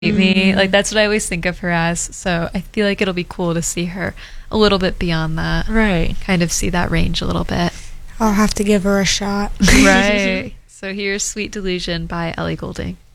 me. Like, that's what I always think of her as. So I feel like it'll be cool to see her a little bit beyond that. Right. Kind of see that range a little bit. I'll have to give her a shot. Right. So here's Sweet Delusion by Ellie Goulding.